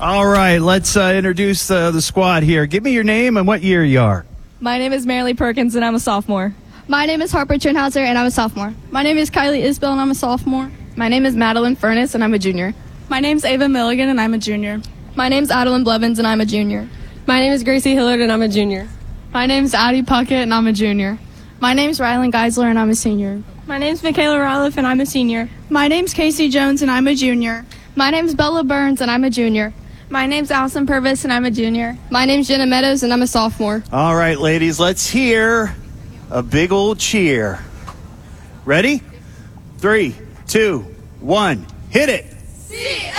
All right, let's introduce the squad here. Give me your name and what year you are. My name is Marilee Perkins, and I'm a sophomore. My name is Harper Trinhauser, and I'm a sophomore. My name is Kylie Isbell, and I'm a sophomore. My name is Madeline Furness, and I'm a junior. My name's Ava Milligan, and I'm a junior. My name's Adeline Blevins, and I'm a junior. My name is Gracie Hillard, and I'm a junior. My name's Addie Puckett, and I'm a junior. My name's Rylan Geisler, and I'm a senior. My name's Michaela Roloff, and I'm a senior. My name's Casey Jones, and I'm a junior. My name's Bella Burns, and I'm a junior. My name's Allison Purvis, and I'm a junior. My name's Jenna Meadows, and I'm a sophomore. All right, ladies, let's hear a big old cheer. Ready? 3, 2, 1, hit it.